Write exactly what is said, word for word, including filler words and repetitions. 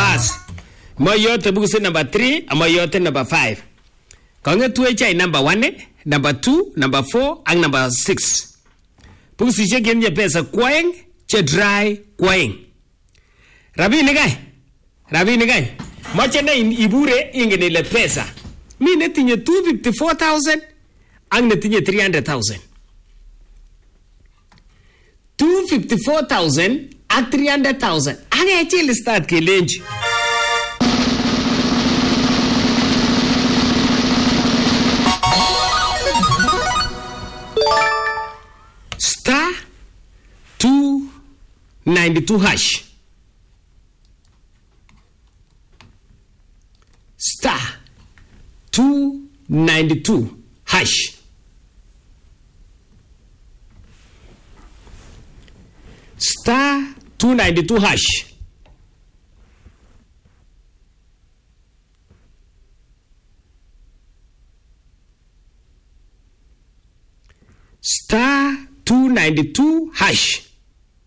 Bas. Moyote bukusit number three, moyote number five. Kongetu chai number one, number two, number four, and number six. Bukusishek yenye pesa kwaeng, che dry kwaeng. Rabi nikai. Rabi nikai. Moche na ibure ingene ile pesa. Mi netinye two hundred fifty-four thousand, ang netinye three hundred thousand. two hundred fifty-four thousand at three hundred thousand. Age chile start kelenji. Star two ninety-two hash. Star two ninety-two hash. Star two ninety-two hash. Star two ninety-two hash.